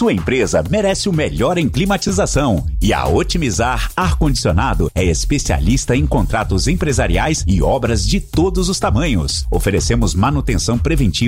Sua empresa merece o melhor em climatização e a Otimizar Ar-Condicionado é especialista em contratos empresariais e obras de todos os tamanhos. Oferecemos manutenção preventiva